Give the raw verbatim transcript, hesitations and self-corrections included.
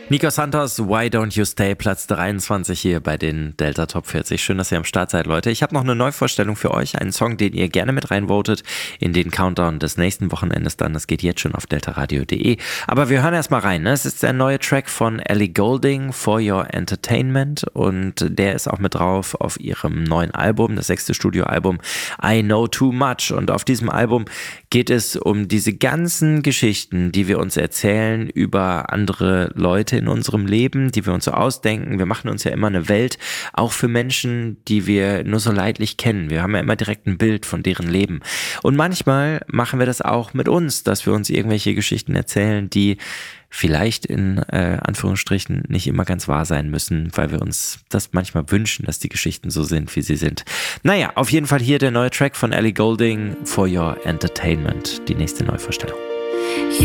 Nico Santos, Why Don't You Stay, Platz dreiundzwanzig hier bei den Delta Top vierzig. Schön, dass ihr am Start seid, Leute. Ich habe noch eine Neuvorstellung für euch, einen Song, den ihr gerne mit reinvotet in den Countdown des nächsten Wochenendes dann. Das geht jetzt schon auf deltaradio punkt de. Aber wir hören erstmal rein. Ne? Es ist der neue Track von Ellie Goulding, For Your Entertainment, und der ist auch mit drauf auf ihrem neuen Album, das sechste Studioalbum I Know Too Much. Und auf diesem Album geht es um diese ganzen Geschichten, die wir uns erzählen über andere Leute in unserem Leben, die wir uns so ausdenken. Wir machen uns ja immer eine Welt, auch für Menschen, die wir nur so leidlich kennen. Wir haben ja immer direkt ein Bild von deren Leben. Und manchmal machen wir das auch mit uns, dass wir uns irgendwelche Geschichten erzählen, die vielleicht in äh, Anführungsstrichen nicht immer ganz wahr sein müssen, weil wir uns das manchmal wünschen, dass die Geschichten so sind, wie sie sind. Naja, auf jeden Fall hier der neue Track von Ellie Goulding, For Your Entertainment, die nächste Neuvorstellung. You